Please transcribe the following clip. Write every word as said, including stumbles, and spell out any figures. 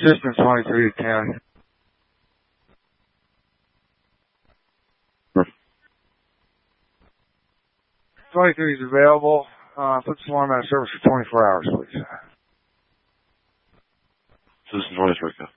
System twenty-three to ten. twenty-three is available. Uh, put the swarm out of service for twenty-four hours, please. System twenty-three, go.